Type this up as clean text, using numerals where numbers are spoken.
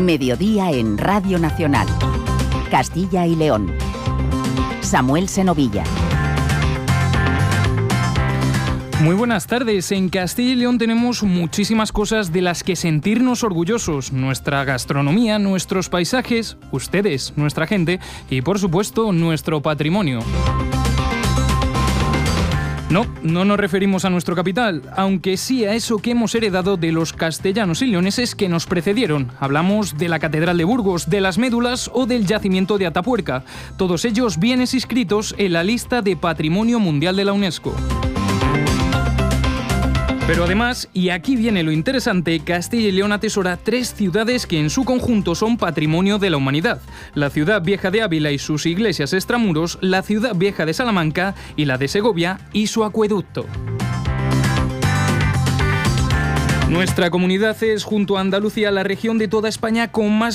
Mediodía en Radio Nacional. Castilla y León. Samuel Senovilla. Muy buenas tardes. En Castilla y León tenemos muchísimas cosas de las que sentirnos orgullosos. Nuestra gastronomía, nuestros paisajes, ustedes, nuestra gente y, por supuesto, nuestro patrimonio. No nos referimos a nuestro capital, aunque sí a eso que hemos heredado de los castellanos y leoneses que nos precedieron. Hablamos de la Catedral de Burgos, de las Médulas o del yacimiento de Atapuerca. Todos ellos bienes inscritos en la lista de Patrimonio Mundial de la UNESCO. Pero además, y aquí viene lo interesante, Castilla y León atesora 3 ciudades que en su conjunto son patrimonio de la humanidad. La ciudad vieja de Ávila y sus iglesias extramuros, la ciudad vieja de Salamanca y la de Segovia y su acueducto. Nuestra comunidad es, junto a Andalucía, la región de toda España con más